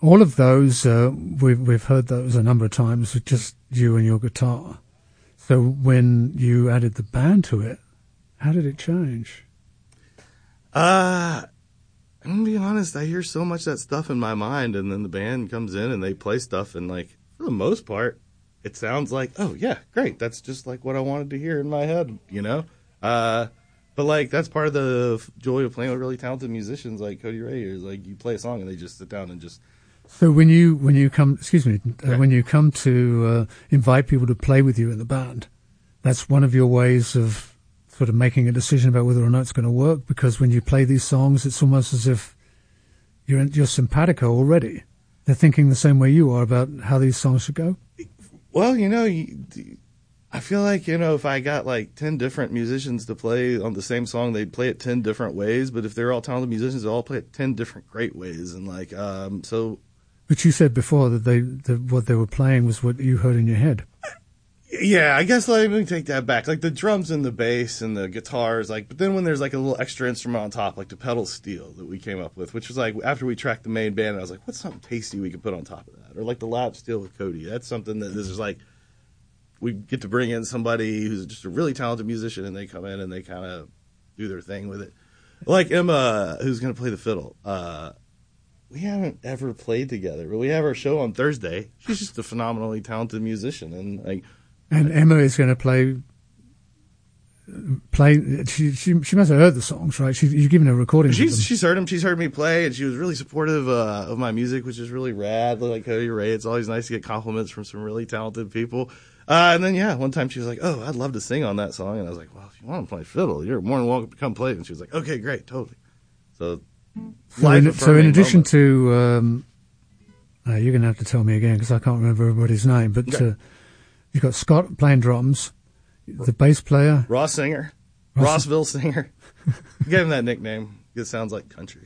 all of those, we've heard those a number of times with just you and your guitar. So when you added the band to it, how did it change? I'm gonna be honest, I hear so much of that stuff in my mind, and then the band comes in and they play stuff, and like for the most part, it sounds like, oh yeah, great, that's just like what I wanted to hear in my head, you know? But like that's part of the joy of playing with really talented musicians like Cody Ray is like you play a song and they just sit down and just. So when you come, when you come to invite people to play with you in the band, that's one of your ways of sort of making a decision about whether or not it's going to work. Because when you play these songs, it's almost as if you're simpatico already. They're thinking the same way you are about how these songs should go. Well, you know, I feel like, you know, if I got like 10 different musicians to play on the same song, they'd play it 10 different ways. But if they're all talented musicians, they'll all play it 10 different great ways. And like, so. But you said before that what they were playing was what you heard in your head. Yeah, I guess let me take that back. Like the drums and the bass and the guitars, like, but then when there's like a little extra instrument on top, like the pedal steel that we came up with, which was like after we tracked the main band, I was like, what's something tasty we could put on top of that? Or like the lap steel with Cody. That's something that this is like, we get to bring in somebody who's just a really talented musician and they come in and they kind of do their thing with it. Like Emma, who's going to play the fiddle. We haven't ever played together, but we have our show on Thursday. She's just a phenomenally talented musician, and like. And Emma is going to play. She must have heard the songs, right? You've given her recordings. She's heard them. She's heard me play, and she was really supportive of my music, which is really rad. Like Cody Ray, it's always nice to get compliments from some really talented people. And then one time she was like, "Oh, I'd love to sing on that song," and I was like, "Well, if you want to play fiddle, you're more than welcome to come play." And she was like, "Okay, great, totally." So in addition to, you're going to have to tell me again because I can't remember everybody's name, but you've got Scott playing drums, the bass player. Ross Singer. Rossville Singer. Gave him that nickname. It sounds like country.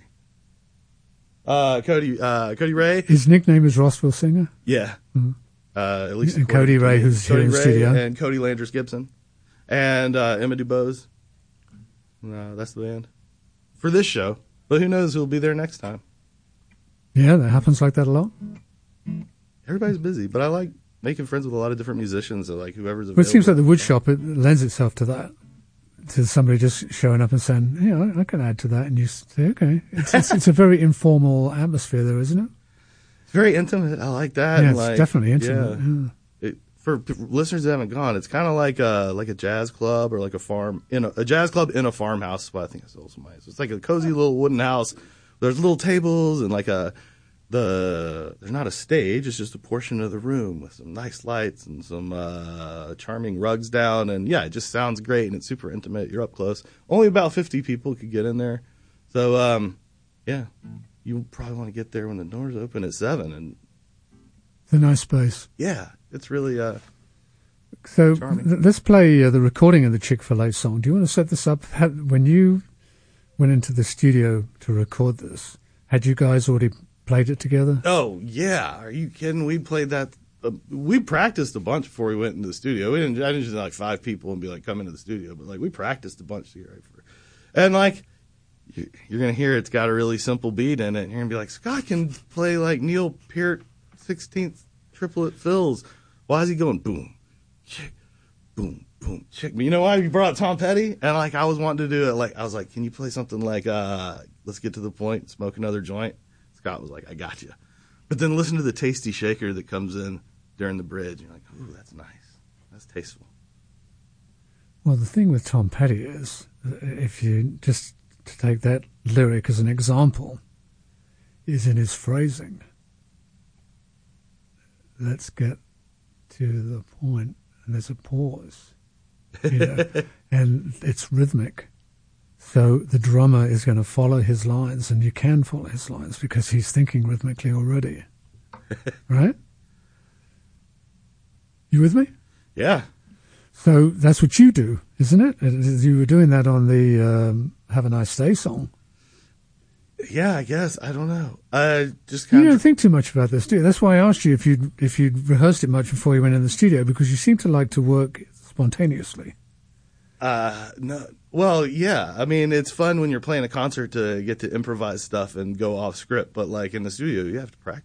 Cody Ray. His nickname is Rossville Singer? Yeah. Mm-hmm. At least and Cody Ray, who's here in the studio. And Cody Landers Gibson. And Emma DuBose. That's the band. For this show. But who knows who'll be there next time. Yeah, that happens like that a lot. Everybody's busy, but I like making friends with a lot of different musicians. So like whoever's available. Well, it seems like the wood shop, it lends itself to that. To somebody just showing up and saying, I can add to that. And you say, okay. It's a very informal atmosphere there, isn't it? It's very intimate. I like that. Yeah, and it's definitely intimate. Yeah. For listeners that haven't gone, it's kind of like a jazz club or like a jazz club in a farmhouse. But I think it's also nice. It's like a cozy little wooden house. There's little tables and like there's not a stage. It's just a portion of the room with some nice lights and some charming rugs down. And yeah, it just sounds great and it's super intimate. You're up close. Only about 50 people could get in there. So you probably want to get there when the doors open at 7 and. It's a nice space. Yeah, it's really so charming. Let's play the recording of the Chick-fil-A song. Do you want to set this up? When you went into the studio to record this, had you guys already played it together? Oh, yeah. Are you kidding? We played that. We practiced a bunch before we went into the studio. I didn't just like 5 people and be like, come into the studio. But like we practiced a bunch here. And like you're going to hear it's got a really simple beat in it. And you're going to be like, Scott can play like Neil Peart 16th triplet fills. Why is he going boom, chick, boom, boom, chick? You know why? You brought up Tom Petty, and like I was wanting to do it. Like I was like, can you play something like Let's Get to the Point, Smoke Another Joint? Scott was like, I got you. But then listen to the tasty shaker that comes in during the bridge. You're like, ooh, that's nice, that's tasteful. Well, the thing with Tom Petty is, if you just to take that lyric as an example, is in his phrasing. Let's get to the point, and there's a pause, and it's rhythmic. So the drummer is going to follow his lines, and you can follow his lines because he's thinking rhythmically already, right? You with me? Yeah. So that's what you do, isn't it? You were doing that on the Have a Nice Day song. Yeah, I guess. I don't know. Just kind You don't think too much about this, do you? That's why I asked you if you'd rehearsed it much before you went in the studio, because you seem to like to work spontaneously. No. Well, yeah. I mean, it's fun when you're playing a concert to get to improvise stuff and go off script, but like in the studio, you have to practice.